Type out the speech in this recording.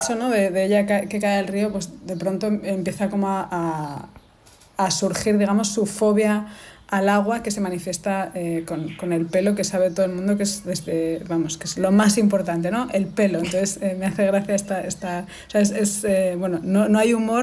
Eso, ¿no? De ella que cae al río, pues de pronto empieza como a surgir, digamos, su fobia al agua, que se manifiesta con el pelo, que sabe todo el mundo que es vamos, que es lo más importante, ¿no? El pelo. Entonces me hace gracia o sea, bueno, no hay humor.